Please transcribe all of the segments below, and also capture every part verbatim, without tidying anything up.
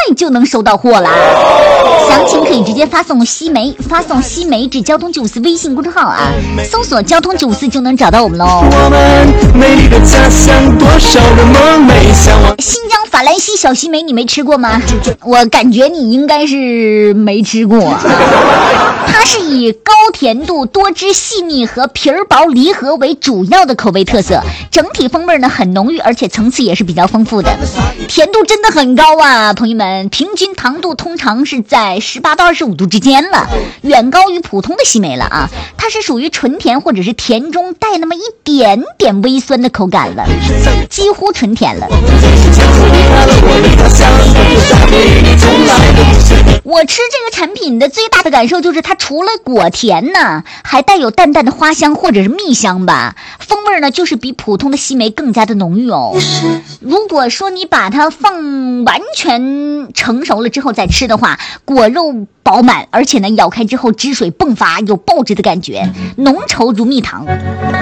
就能收到货啦。详情可以直接发送西梅，发送西梅至交通九五四微信公众号啊，搜索交通九五四就能找到我们喽。 我们美丽的家乡，多少个梦寐向往。 新疆法兰西小西梅你没吃过吗？我感觉你应该是没吃过。它是以高甜度、多汁细腻和皮儿薄离合为主要的口味特色，整体风味呢很浓郁，而且层次也是比较丰富的，甜度真的很高啊，朋友们，平均糖度通常是在十八到二十五度之间了，远高于普通的西梅了啊。它是属于纯甜或者是甜中带那么一点点微酸的口感了，几乎纯甜了。我吃这个产品的最大的感受就是它除了果甜呢，还带有淡淡的花香或者是蜜香吧，风味呢就是比普通的西梅更加的浓郁哦。如果说你把它放完全成熟了之后再吃的话，果肉饱满，而且呢咬开之后汁水迸发，有爆汁的感觉，浓稠如蜜糖。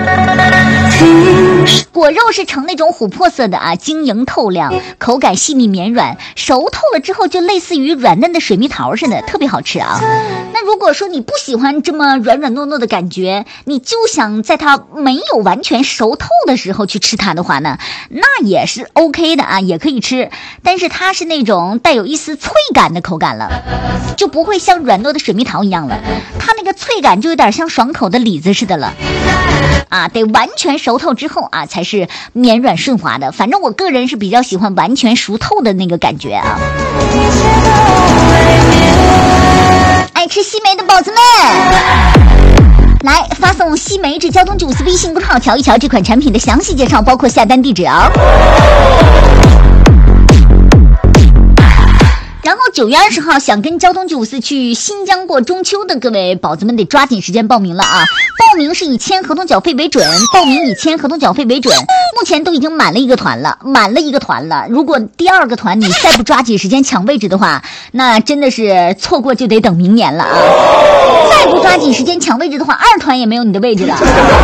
果肉是呈那种琥珀色的啊，晶莹透亮，口感细腻绵软，熟透了之后就类似于软嫩的水蜜桃似的，特别好吃啊。那如果说你不喜欢这么软软糯糯的感觉，你就想在它没有完全熟透的时候去吃它的话呢，那也是 OK 的啊，也可以吃，但是它是那种带有一丝脆感的口感了，就不会像软糯的水蜜桃一样了，它那个脆感就有点像爽口的李子似的了啊，得完全熟透之后啊才是绵软顺滑的，反正我个人是比较喜欢完全熟透的那个感觉啊。爱吃西梅的宝子们，来发送西梅至交通九五四微信公众号，瞧一瞧这款产品的详细介绍，包括下单地址啊。然后九月二十号想跟交通九五四去新疆过中秋的各位宝子们得抓紧时间报名了啊！报名是以签合同缴费为准，报名以签合同缴费为准。目前都已经满了一个团了，满了一个团了。如果第二个团你再不抓紧时间抢位置的话，那真的是错过就得等明年了啊！再不抓紧时间抢位置的话，二团也没有你的位置了。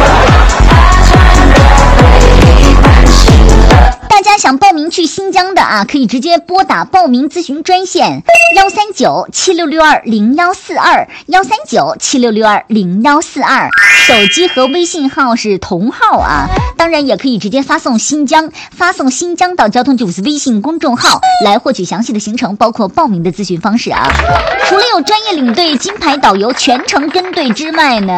大家想报名去新疆的啊，可以直接拨打报名咨询专线幺三九七六六二零幺四二幺三九七六六二零幺四二，手机和微信号是同号啊。当然也可以直接发送新疆，发送新疆到交通九五四微信公众号来获取详细的行程，包括报名的咨询方式啊。除了有专业领队、金牌导游全程跟队之外呢，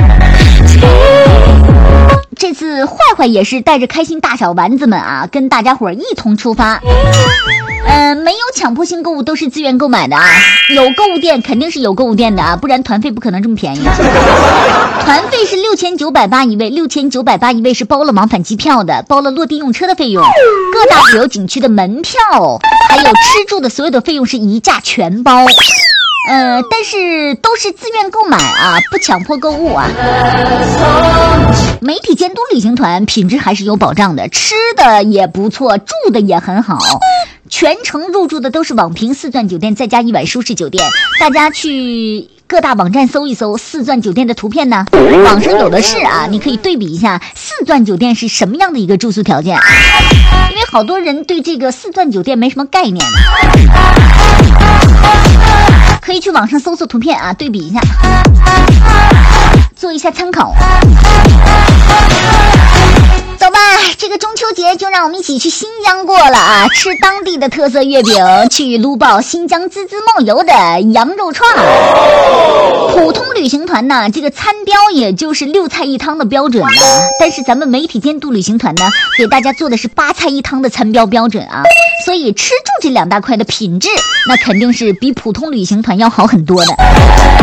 这次坏坏也是带着开心大小丸子们啊，跟大家伙一同出发。呃，没有强迫性购物，都是自愿购买的啊。有购物店肯定是有购物店的啊，不然团费不可能这么便宜。团费是六千九百八一位，六千九百八一位是包了往返机票的，包了落地用车的费用，各大旅游景区的门票，还有吃住的所有的费用是一价全包。呃，但是都是自愿购买啊，不强迫购物啊。媒体监督旅行团品质还是有保障的，吃的也不错，住的也很好，全程入住的都是网评四钻酒店，再加一晚舒适酒店。大家去各大网站搜一搜四钻酒店的图片呢，网上有的是啊，你可以对比一下四钻酒店是什么样的一个住宿条件，因为好多人对这个四钻酒店没什么概念，可以去网上搜索图片啊，对比一下，做一下参考。走吧，这个中秋节就让我们一起去新疆过了啊！吃当地的特色月饼，去撸爆新疆滋滋冒油的羊肉串。普通旅行团呢，这个餐标也就是六菜一汤的标准了，但是咱们媒体监督旅行团呢，给大家做的是八菜一汤的餐标标准啊，所以吃住这两大块的品质，那肯定是比普通旅行团要好很多的。